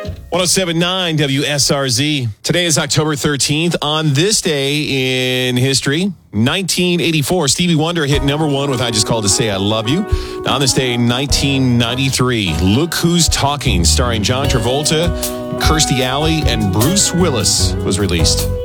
1079 WSRZ. Today is October 13th. On this day in history, 1984, Stevie Wonder hit number one with I Just Called to Say I Love You. Now on this day in 1993, Look Who's Talking, starring John Travolta, Kirstie Alley, and Bruce Willis, was released.